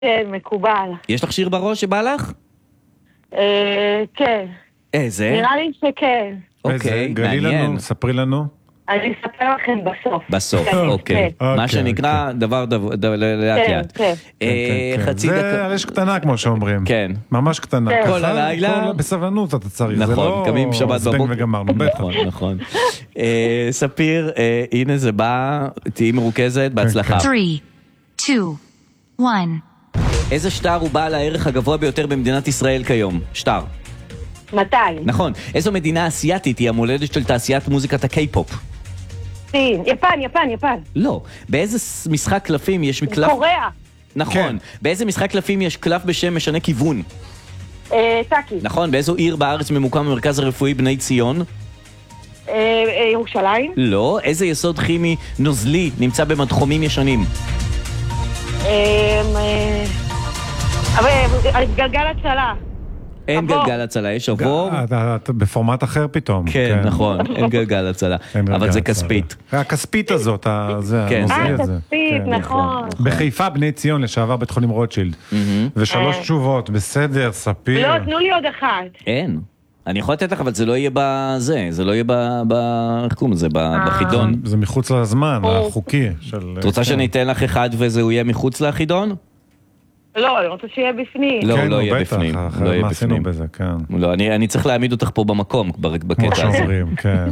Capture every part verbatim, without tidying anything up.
כן, מקובל. יש לך שיר בראש שבא לך? אה, כן. איזה? נראה לי שכן. אוקיי, גלי מעניין. לנו, ספרי לנו. אני אספר לכם בסוף. בסוף, כן, אוקיי. כן. מה אוקיי, שנקרא דבר דבר- דבר- לאט כן, לאט. כן. אה, כן, כן. חצי זה דקה. על אש קטנה, כמו שאומרים. כן. ממש קטנה. כן. ככה, כל הלילה. כל- בסבלנות אתה צריך. זה נכון, לא קמים שבת זבנג בבוקר. וגמרנו, בטח. נכון, נכון. אה, ספיר, אה, הנה זה בא, תהיי מרוכזת, בהצלחה. three, two, one. איזה שטר הוא בעל הערך הגבוה ביותר במדינת ישראל כיום? שטר. מאתיים. נכון. איזו מדינה אסיאתית היא המולדת של תעשיית מוזיקת הקיי-פופ? סין. יפן, יפן, יפן. לא. באיזה ס- משחק קלפים יש מקלף... קוריאה. נכון. כן. באיזה משחק קלפים יש קלף בשם משנה כיוון? אה, טאקי. נכון. באיזו עיר בארץ ממוקם המרכז הרפואי בני ציון? אה, אה, ירושלים. לא. איזה יסוד כימי נוזלי נמצא במדחומים ישנים? אה, אה, אבל אה, גלגל הצלה. אין עבור. גלגל הצלה, יש עבור. אה, אתה- אתה בפורמט אחר פתאום. כן, נכון. אין גלגל הצלה. אין אבל רגע, זה הצעה. כספית. הכספית הזאת, ה- זה, כן. הנוזלי אה, הזה. כספית, כן. נכון. בחיפה, בני ציון, לשעבר בית חולים רוטשילד. ושלוש אה. תשובות, בסדר, ספיר. לא, תנו לי עוד אחת. אין. אני יכול לתת לך, אבל זה לא יהיה בזה, זה לא יהיה ב... ב- איך קוראים לזה? ב- בחידון. זה מחוץ לזמן, או. החוקי. של- את רוצה כן. שאני אתן לך אחד וזה יהיה מחוץ לחידון? לא, אני רוצה שיהיה בפנים. לא, כן, לא נו, יהיה בטח, בפנים. אחרי לא יהיה מה עשינו בפנים. בזה, כן. לא, אני, אני צריך להעמיד אותך פה במקום, בר- כמו בקטע הזה. שאומרים, כן.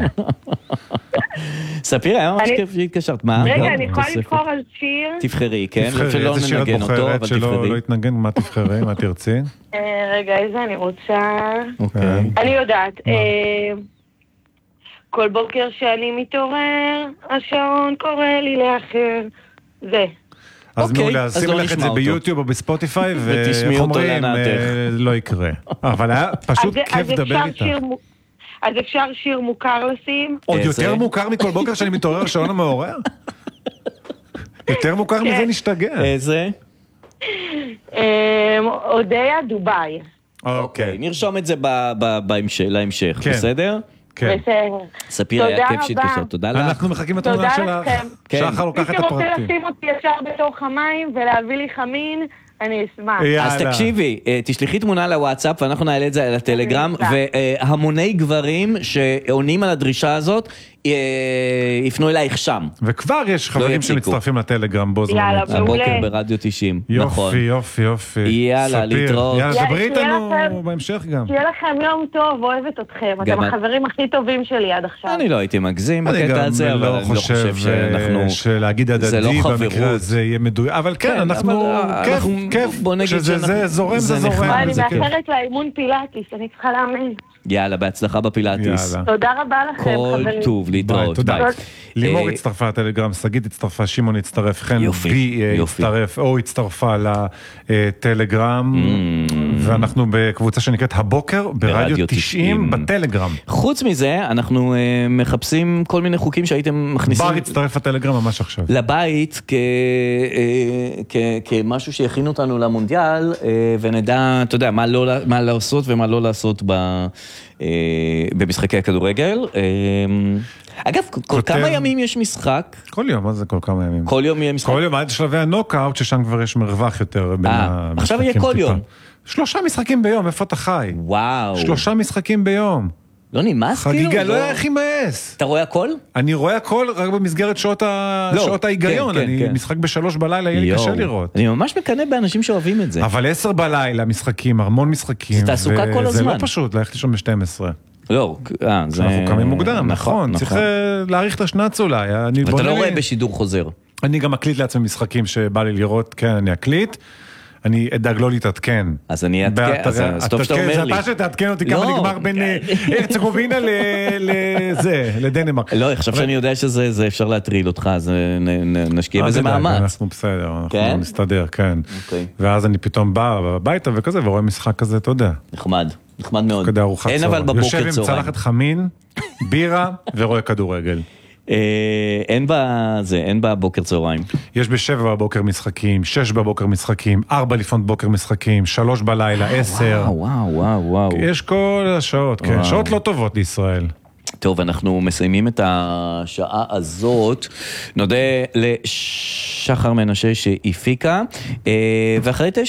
ספיר, היה ממש אני- כיף שהתקשרת. מה? רגע, גם אני יכולה תוספת. לבחור על שיר? תבחרי, כן? תבחרי, שלא איזה שיר את ננגן אותו, בוחרת אבל שלא תבחרי. לא יתנגן, מה תבחרי, מה תרצי? אה, רגע, איזה אני רוצה... אוקיי. אני יודעת. אה, כל בוקר שאני מתעורר, השעון קורא לי לאחר. זה. אז אוקיי, מעולה, אז אז שימי לא לך את נשמע זה אותו. ביוטיוב או בספוטיפיי, ותשמעי ואיך אותו אומרים, להנאתך. אה, לא יקרה. אבל היה פשוט אז- כיף אז לדבר אפשר איתך. שיר מו- אז אפשר שיר מוכר לשים? עוד איזה? יותר מוכר מכל בוקר שאני מתעורר שעון המעורר? יותר מוכר מזה נשתגע. איזה? אה, אודיה דובאי. אוקיי, נרשום את זה ב- ב- בהמשך- להמשך, כן. בסדר? כן. בסדר. ספיר, היה תודה כיף רבה. שהתקשרת, תודה לך. אנחנו מחכים לתמונה תודה שלך. לכם. כן. שחר לוקח מי את שרוצה הפרטים. לשים אותי ישר בתוך המים ולהביא לי חמין, אני אשמח. יאללה. אז תקשיבי, אה, תשלחי תמונה לוואטסאפ ואנחנו נעלה את זה לטלגרם, אני והמוני גברים שעונים על הדרישה הזאת אה, יפנו אלייך שם. וכבר יש חברים יפסיקו. שמצטרפים לטלגרם בו זמנית. יאללה, מעולה. הבוקר ברדיו תשעים, נכון. יופי, יופי, יופי. יאללה, ספיר. להתראות. יאללה, יאללה, דברי שיהיה איתנו לכם. בהמשך גם. שיהיה לכם יום טוב, אוהבת אתכם. גם אתם את. החברים הכי טובים שלי עד עכשיו. אני לא הייתי מגזים אני בקטע גם הזה, אבל לא אני לא חושב חושב שאנחנו... אה, שלהגיד זה לא הדדי חברות. במקרה הזה יהיה מדויק. אבל כן, כן, אנחנו... אבל, כיף, אנחנו- כיף. בוא נגיד כשזה שאנחנו- זה זורם, זה זה נחמד. זורם. אני זה כיף. מאחרת לאימון פילאטיס, אני צריכה לאמן. יאללה, בהצלחה בפילאטיס. יאללה. תודה רבה לכם, כל חברים. טוב, ביי, להתראות, תודה. ביי. לימור אה, הצטרפה לטלגרם, שגית הצטרפה, שמעון הצטרף, חן יופי, בי אה, יופי. הצטרף, או הצטרפה לטלגרם, ואנחנו בקבוצה שנקראת הבוקר ברדיו ברדיו תשעים תשעים. בטלגרם. חוץ מזה, אנחנו אה, מחפשים כל מיני חוקים שהייתם מכניסים... בר הצטרף לטלגרם ממש עכשיו. לבית כ, אה, כ, כמשהו שיכין אותנו למונדיאל, אה, ונדע, אתה יודע, מה, לא, מה לעשות ומה לא לעשות ב, אה, במשחקי הכדורגל. אה, אגב, כל כותב- כמה ימים יש משחק? כל יום, מה זה כל כמה ימים? כל יום יהיה משחק? כל יום עד שלבי הנוקאוט, ששם כבר יש מרווח יותר בין אה, המשחקים. עכשיו יהיה כל טיפה. יום. שלושה משחקים ביום, איפה אתה חי? וואו. שלושה משחקים ביום. לא נמאס כאילו? חגיגה, לא היה הכי מאס. אתה רואה הכל? אני רואה הכל רק במסגרת שעות ה- לא, שעות ההיגיון. כן, כן, אני כן. משחק בשלוש בלילה, יהיה לי קשה יואו. לראות. אני ממש מקנא באנשים שאוהבים את זה. אבל עשר בלילה משחקים, המון משחקים. זה תעסוקה כל וזה הזמן. לא פשוט, ללכת לישון ב-שתים עשרה. לא, אה, זה... אנחנו קמים מוקדם, נכון. צריך אה, להאריך את השנץ אולי. אני ואתה בונה לא לי- רואה בשידור חוזר. אני גם מקליט לעצמי משחקים שבא לי לראות, כן, אני אקליט. אני אדאג לא להתעדכן. אז אני אעדכן, אז אז טוב שאתה אומר לי. זה אתה שתעדכן אותי כמה לא. נגמר בין אה, הרצגובינה ל- לזה, לדנמרק. לא, עכשיו שאני יודע שזה זה אפשר להטריל אותך, אז נ- נ- נשקיע אל בזה תדאג, מאמץ. אנחנו בסדר, כן? אנחנו נסתדר, כן. אוקיי. ואז אני פתאום בא הביתה וכזה, ורואה משחק כזה, אתה יודע, נחמד, נחמד מאוד. כדי ארוחת אין אבל צהריים. יושב בבוקר עם צהריים. צלחת חמין, בירה, ורואה כדורגל. אה, אין בזה, אין בבוקר צהריים. יש בשבע בבוקר משחקים, שש בבוקר משחקים, ארבע לפנות בוקר משחקים, שלוש בלילה, עשר. וואו, וואו, וואו, וואו. יש כל השעות, כן. וואו. שעות לא טובות לישראל. טוב, אנחנו מסיימים את השעה הזאת, נודה לשחר מנשה שהפיקה, ואחרי